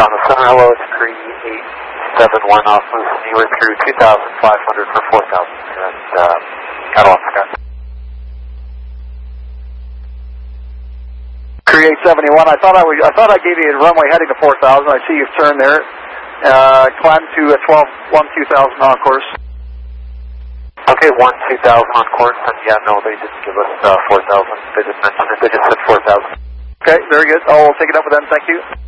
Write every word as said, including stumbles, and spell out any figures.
Thomas Center, hello, it's three eight seven one off Moose. You were through two thousand five hundred for four thousand and uh, Catalan Scott. three eight seven one, I thought I, would, I thought I gave you a runway heading to four thousand. I see you've turned there. Uh, climb to a twelve one two thousand on course. Okay, one two thousand on course, and yeah, no, they didn't give us uh, four thousand. They didn't mention it, they just said four thousand. Okay, very good. I'll take it up with them, thank you.